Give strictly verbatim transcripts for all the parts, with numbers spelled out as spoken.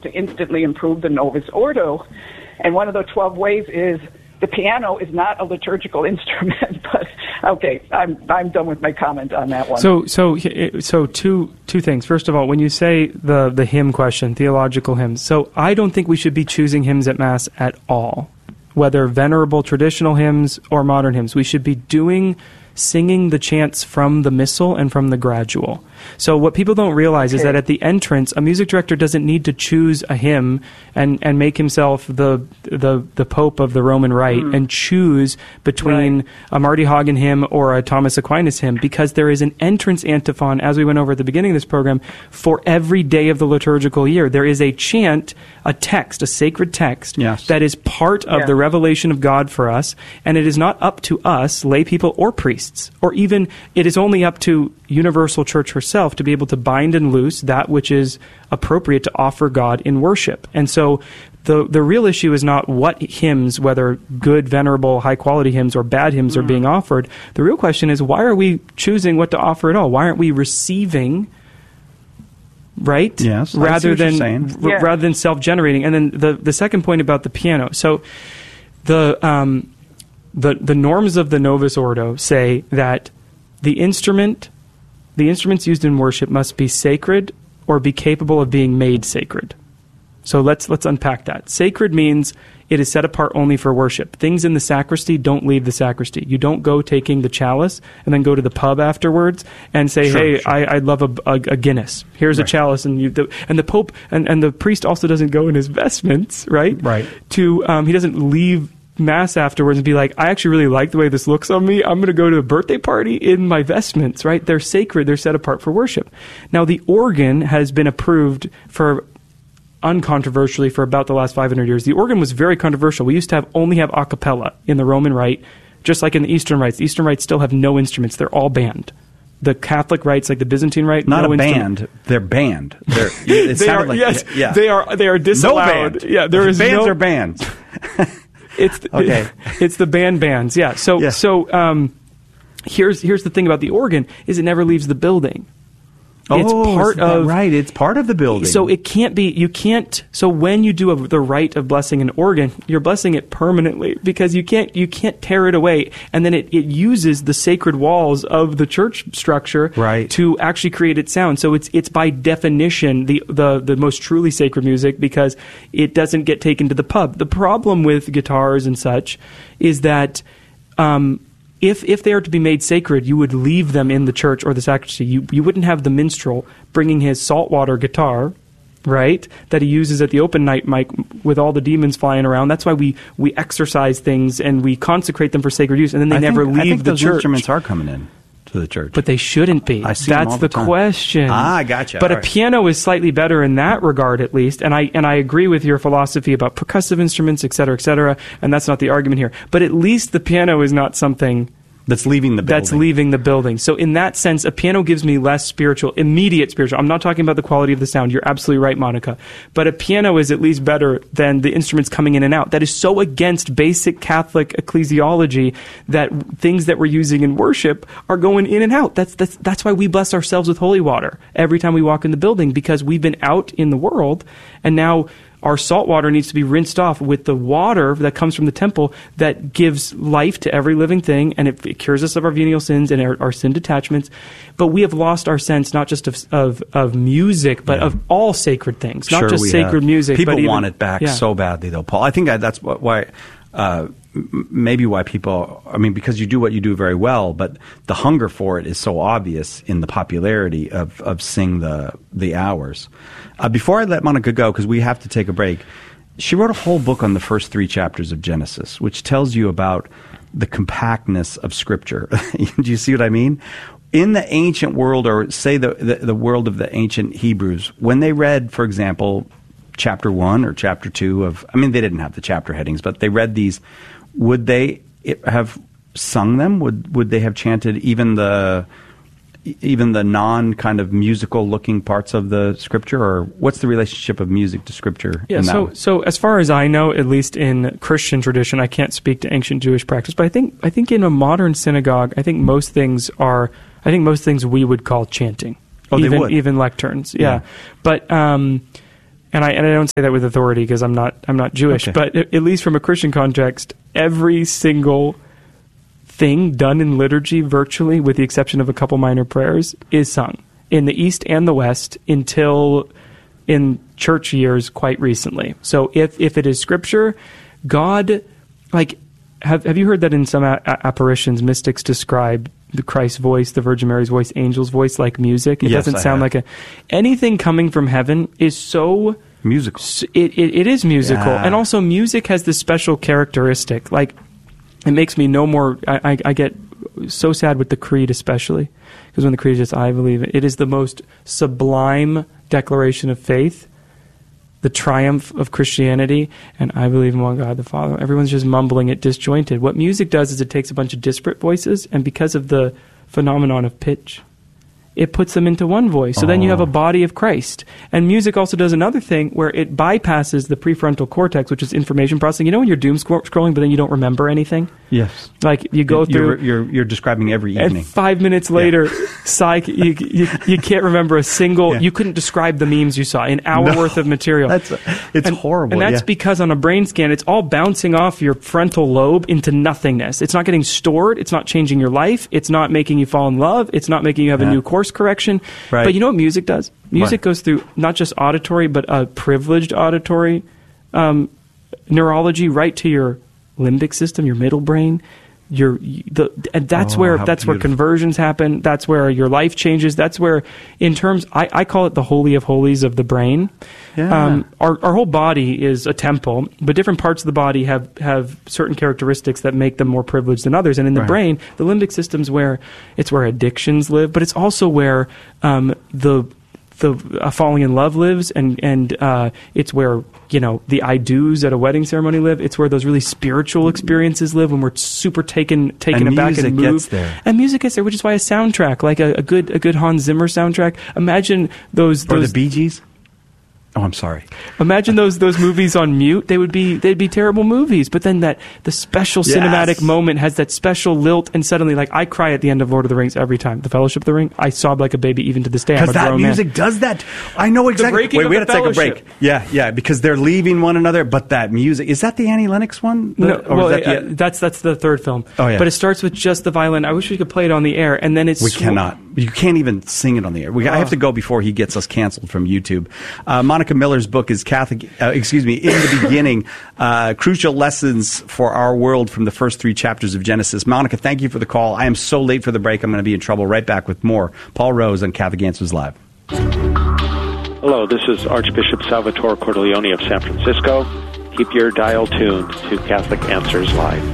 to instantly improve the Novus Ordo. And one of the twelve ways is the piano is not a liturgical instrument. But okay, I'm I'm done with my comment on that one. So so so two two things. First of all, when you say the the hymn question, theological hymns, so I don't think we should be choosing hymns at Mass at all, whether venerable traditional hymns or modern hymns. We should be doing singing the chants from the Missal and from the Gradual. So what people don't realize okay. is that at the entrance, a music director doesn't need to choose a hymn and, and make himself the the the Pope of the Roman Rite mm. and choose between right. a Marty Haugen hymn or a Thomas Aquinas hymn, because there is an entrance antiphon, as we went over at the beginning of this program, for every day of the liturgical year. There is a chant, a text, a sacred text yes. that is part of yeah. the revelation of God for us, and it is not up to us, lay people or priests, or even it is only up to universal church herself to be able to bind and loose that which is appropriate to offer God in worship. And so the the real issue is not what hymns, whether good, venerable, high-quality hymns or bad hymns mm. are being offered. The real question is, why are we choosing what to offer at all? Why aren't we receiving, right? Yes, rather than r- yeah. rather than self-generating. And then the, the second point about the piano. So the um, the the norms of the Novus Ordo say that the instrument The instruments used in worship must be sacred or be capable of being made sacred. So let's let's unpack that. Sacred means it is set apart only for worship. Things in the sacristy don't leave the sacristy. You don't go taking the chalice and then go to the pub afterwards and say, sure, hey, sure. I, I'd love a, a, a Guinness. Here's right. a chalice. And you, the, and the Pope and, and the priest also doesn't go in his vestments, right? Right. To um, he doesn't leave Mass afterwards and be like, I actually really like the way this looks on me. I'm going to go to a birthday party in my vestments, right? They're sacred. They're set apart for worship. Now, the organ has been approved for uncontroversially for about the last five hundred years. The organ was very controversial. We used to have only have a cappella in the Roman Rite, just like in the Eastern Rites. The Eastern Rites still have no instruments. They're all banned. The Catholic rites, like the Byzantine Rite, not no a instrument. band. They're banned. They're, it they are, like, yes, yeah. they are. They are disallowed. No band. Yeah, there is bands no are bands. It's the, okay. It's the band bands. Yeah. So yeah. so um, here's here's the thing about the organ is it never leaves the building. It's oh, part of right. It's part of the building. So it can't be. You can't. So when you do a, the rite of blessing an organ, you're blessing it permanently because you can't. You can't tear it away, and then it, it uses the sacred walls of the church structure right. to actually create its sound. So it's it's by definition the the the most truly sacred music because it doesn't get taken to the pub. The problem with guitars and such is that. Um, If if they are to be made sacred, you would leave them in the church or the sacristy. You you wouldn't have the minstrel bringing his saltwater guitar, right, that he uses at the open night mic with all the demons flying around. That's why we, we exercise things and we consecrate them for sacred use, and then they I never think, leave I think the those church. Instruments are coming in to the church, but they shouldn't be. I see them That's all the, the time. question. Ah, I gotcha. But all a right. piano is slightly better in that regard, at least. And I and I agree with your philosophy about percussive instruments, et cetera, et cetera. And that's not the argument here. But at least the piano is not something. That's leaving the building. That's leaving the building. So in that sense, a piano gives me less spiritual, immediate spiritual. I'm not talking about the quality of the sound. You're absolutely right, Monica. But a piano is at least better than the instruments coming in and out. That is so against basic Catholic ecclesiology that things that we're using in worship are going in and out. That's that's that's why we bless ourselves with holy water every time we walk in the building, because we've been out in the world and now our salt water needs to be rinsed off with the water that comes from the temple that gives life to every living thing, and it, it cures us of our venial sins and our, our sin detachments. But we have lost our sense not just of of, of music, but yeah. of all sacred things, not sure just sacred have. music. People but even, want it back yeah. so badly, though, Paul. I think I, that's what, why... Uh, maybe why people, I mean, because you do what you do very well, but the hunger for it is so obvious in the popularity of, of Sing the the Hours. Uh, before I let Monica go, because we have to take a break, she wrote a whole book on the first three chapters of Genesis, which tells you about the compactness of Scripture. Do you see what I mean? In the ancient world, or say the, the, the world of the ancient Hebrews, when they read, for example, chapter one or chapter two of, I mean, they didn't have the chapter headings, but they read these, would they have sung them? Would would they have chanted even the even the non kind of musical looking parts of the Scripture, or what's the relationship of music to Scripture? Yeah, in that so way? so as far as I know, at least in Christian tradition, I can't speak to ancient Jewish practice, but I think I think in a modern synagogue, I think most things are I think most things we would call chanting. Oh, they even would. even lecterns. Yeah, Yeah. but. Um, and I and I don't say that with authority because I'm not I'm not Jewish, Okay. but at least from a Christian context, every single thing done in liturgy, virtually, with the exception of a couple minor prayers, is sung in the East and the West until in church years quite recently. So if if it is Scripture, God, like, have have you heard that in some a- apparitions, mystics describe the Christ's voice, the Virgin Mary's voice, angel's voice like music? It Yes, doesn't I sound have. like a anything coming from heaven is so Musical. s- It it, it is musical, Yeah. and also music has this special characteristic. Like, it makes me no more. I, I, I get so sad with the creed, especially because when the creed is just "I believe," it is the most sublime declaration of faith, the triumph of Christianity, and I believe in one God the Father. Everyone's just mumbling it disjointed. What music does is it takes a bunch of disparate voices, and because of the phenomenon of pitch, it puts them into one voice. So then you have a body of Christ. And music also does another thing where it bypasses the prefrontal cortex, which is information processing. You know when you're doom scro- scrolling, but then you don't remember anything? Yes. Like, you go through... You're, you're, you're describing every evening. And five minutes later, psych, you, you you can't remember a single. Yeah. You couldn't describe the memes you saw. An hour No. worth of material. That's it's and, horrible. And that's yeah. because on a brain scan, it's all bouncing off your frontal lobe into nothingness. It's not getting stored. It's not changing your life. It's not making you fall in love. It's not making you have Yeah. a new course correction. Right. But you know what music does? Music What? goes through not just auditory, but a privileged auditory um, neurology right to your limbic system, your middle brain. Your the and that's Oh, where how that's where beautiful. conversions happen. That's where your life changes. That's where, in terms, I, I call it the holy of holies of the brain. Yeah. Um, our our whole body is a temple, but different parts of the body have have certain characteristics that make them more privileged than others. And in the Right. brain, the limbic system's where it's where addictions live, but it's also where um, the the uh, falling in love lives, and and uh, it's where, you know, the I do's at a wedding ceremony live. It's where those really spiritual experiences live when we're super taken taken And aback music and gets moved. there. And music gets there, which is why a soundtrack like a, a good a good Hans Zimmer soundtrack. Imagine those Or those the Bee Gees? Oh, I'm sorry. Imagine those those movies on mute. They would be they'd be terrible movies. But then that the special Yes. cinematic moment has that special lilt, and suddenly, like, I cry at the end of Lord of the Rings every time. The Fellowship of the Ring, I sob like a baby even to this day. I'm a Because that grown music man. does that. I know exactly. breaking Wait, of we the got to take a break. fellowship. Yeah, yeah, because they're leaving one another. But that music, is that the Annie Lennox one? No, The- or well, is that uh, the, that's that's the third film. Oh, yeah. But it starts with just the violin. I wish we could play it on the air, and then it's we sw- cannot. You can't even sing it on the air. We, I have to go before he gets us canceled from YouTube. Uh, Monica Miller's book is Catholic. Uh, excuse me. In the beginning, uh, crucial lessons for our world from the first three chapters of Genesis. Monica, thank you for the call. I am so late for the break. I'm going to be in trouble. Right back with more. Paul Rose on Catholic Answers Live. Hello, this is Archbishop Salvatore Cordileone of San Francisco. Keep your dial tuned to Catholic Answers Live.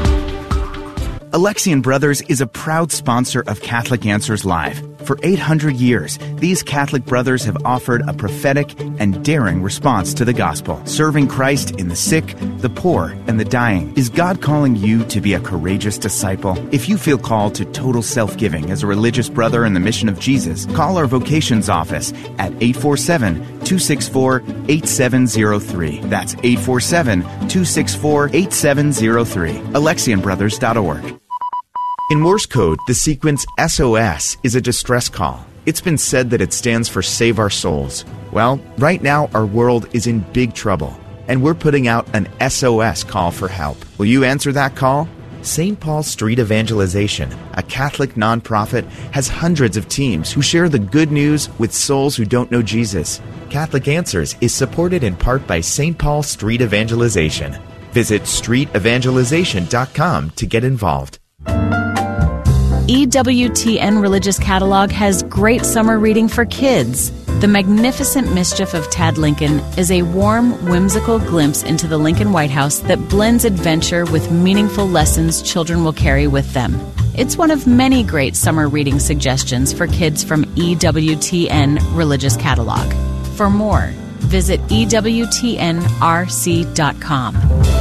Alexian Brothers is a proud sponsor of Catholic Answers Live. For eight hundred years, these Catholic brothers have offered a prophetic and daring response to the gospel, serving Christ in the sick, the poor, and the dying. Is God calling you to be a courageous disciple? If you feel called to total self-giving as a religious brother in the mission of Jesus, call our vocations office at eight four seven, two six four, eight seven zero three. That's eight four seven, two six four, eight seven zero three. Alexian Brothers dot org. In Morse code, the sequence S O S is a distress call. It's been said that it stands for Save Our Souls. Well, right now our world is in big trouble, and we're putting out an S O S call for help. Will you answer that call? Saint Paul Street Evangelization, a Catholic nonprofit, has hundreds of teams who share the good news with souls who don't know Jesus. Catholic Answers is supported in part by Saint Paul Street Evangelization. Visit street evangelization dot com to get involved. E W T N Religious Catalog has great summer reading for kids. The Magnificent Mischief of Tad Lincoln is a warm, whimsical glimpse into the Lincoln White House that blends adventure with meaningful lessons children will carry with them. It's one of many great summer reading suggestions for kids from E W T N Religious Catalog. For more, visit E W T N R C dot com.